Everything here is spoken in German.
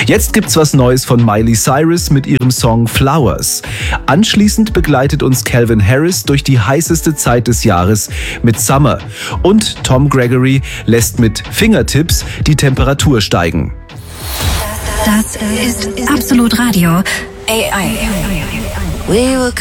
Jetzt gibt's was Neues von Miley Cyrus mit ihrem Song Flowers. Anschließend begleitet uns Calvin Harris durch die heißeste Zeit des Jahres mit Summer. Und Tom Gregory lässt mit Fingertips die Temperatur steigen. Das ist Absolut Radio AI.